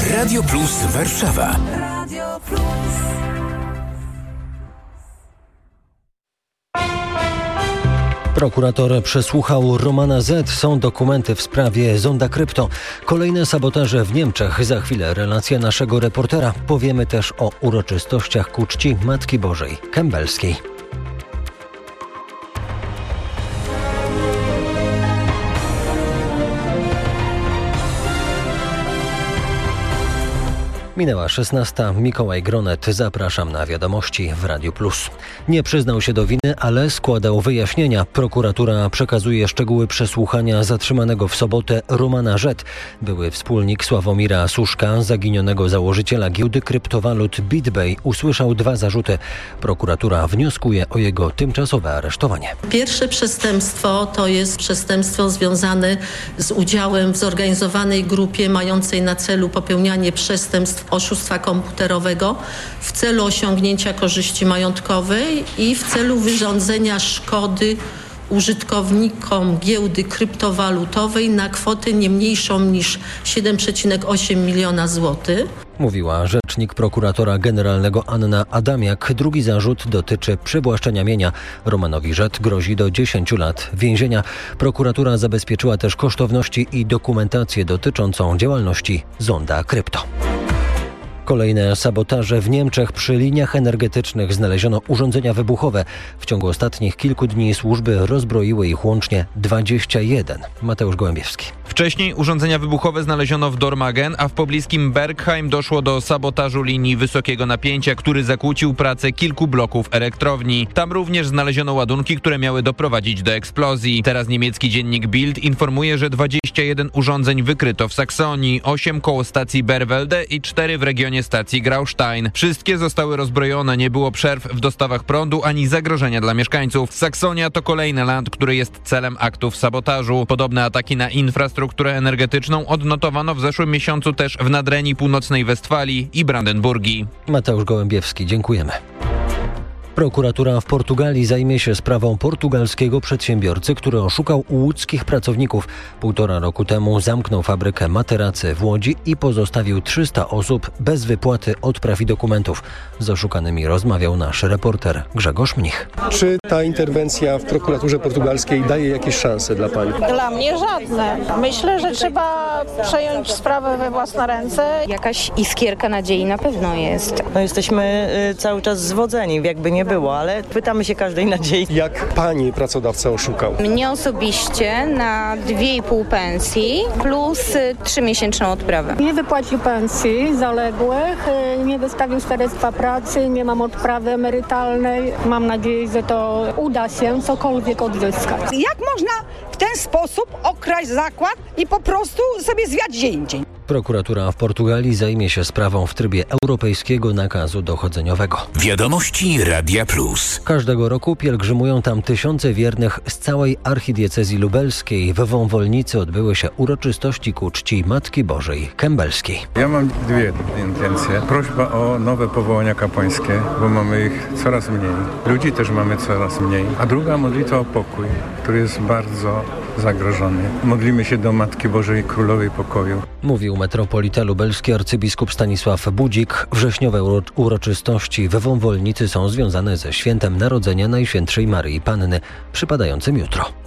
Radio Plus Warszawa. Radio Plus. Prokurator przesłuchał Romana Z. Są dokumenty w sprawie Zonda Krypto. Kolejne sabotaże w Niemczech. Za chwilę relacja naszego reportera. Powiemy też o uroczystościach ku czci Matki Bożej Kębelskiej. Minęła 16. Mikołaj Gronet. Zapraszam na wiadomości w Radiu Plus. Nie przyznał się do winy, ale składał wyjaśnienia. Prokuratura przekazuje szczegóły przesłuchania zatrzymanego w sobotę Romana Z. Były wspólnik Sławomira Suszka, zaginionego założyciela giełdy kryptowalut BitBay, usłyszał 2 zarzuty. Prokuratura wnioskuje o jego tymczasowe aresztowanie. Pierwsze przestępstwo to jest przestępstwo związane z udziałem w zorganizowanej grupie mającej na celu popełnianie przestępstw oszustwa komputerowego w celu osiągnięcia korzyści majątkowej i w celu wyrządzenia szkody użytkownikom giełdy kryptowalutowej na kwotę nie mniejszą niż 7,8 miliona złotych. Mówiła rzecznik prokuratora generalnego Anna Adamiak. Drugi zarzut dotyczy przywłaszczenia mienia. Romanowi Z. grozi do 10 lat więzienia. Prokuratura zabezpieczyła też kosztowności i dokumentację dotyczącą działalności Zonda Krypto. Kolejne sabotaże w Niemczech. Przy liniach energetycznych znaleziono urządzenia wybuchowe. W ciągu ostatnich kilku dni służby rozbroiły ich łącznie 21. Mateusz Gołębiewski. Wcześniej urządzenia wybuchowe znaleziono w Dormagen, a w pobliskim Bergheim doszło do sabotażu linii wysokiego napięcia, który zakłócił pracę kilku bloków elektrowni. Tam również znaleziono ładunki, które miały doprowadzić do eksplozji. Teraz niemiecki dziennik Bild informuje, że 21 urządzeń wykryto w Saksonii, 8 koło stacji Berwelde i 4 w regionie stacji Graustein. Wszystkie zostały rozbrojone, nie było przerw w dostawach prądu ani zagrożenia dla mieszkańców. Saksonia to kolejny land, który jest celem aktów sabotażu. Podobne ataki na infrastrukturę energetyczną odnotowano w zeszłym miesiącu też w Nadrenii Północnej Westfalii i Brandenburgii. Mateusz Gołębiewski, dziękujemy. Prokuratura w Portugalii zajmie się sprawą portugalskiego przedsiębiorcy, który oszukał łódzkich pracowników. 1,5 roku temu zamknął fabrykę materacy w Łodzi i pozostawił 300 osób bez wypłaty odpraw i dokumentów. Z oszukanymi rozmawiał nasz reporter Grzegorz Mnich. Czy ta interwencja w prokuraturze portugalskiej daje jakieś szanse dla pani? Dla mnie żadne. Myślę, że trzeba przejąć sprawę we własne ręce. Jakaś iskierka nadziei na pewno jest. Jesteśmy cały czas zwodzeni, jakby nie było, ale pytamy się każdej nadziei. Jak pani pracodawca oszukał? Mnie osobiście na 2,5 pensji plus 3-miesięczną odprawę. Nie wypłacił pensji zaległych, nie wystawił świadectwa pracy, nie mam odprawy emerytalnej. Mam nadzieję, że to uda się cokolwiek odzyskać. Jak można w ten sposób okraść zakład i po prostu sobie zwiać gdzie indziej? Prokuratura w Portugalii zajmie się sprawą w trybie europejskiego nakazu dochodzeniowego. Wiadomości Radia Plus. Każdego roku pielgrzymują tam tysiące wiernych z całej archidiecezji lubelskiej. W Wąwolnicy odbyły się uroczystości ku czci Matki Bożej Kębelskiej. Ja mam 2 intencje. Prośba o nowe powołania kapłańskie, bo mamy ich coraz mniej. Ludzi też mamy coraz mniej. A druga modlitwa o pokój, który jest bardzo zagrożony. Modlimy się do Matki Bożej Królowej Pokoju. Mówił metropolita lubelski arcybiskup Stanisław Budzik. Wrześniowe uroczystości we Wąwolnicy są związane ze świętem Narodzenia Najświętszej Maryi Panny, przypadającym jutro.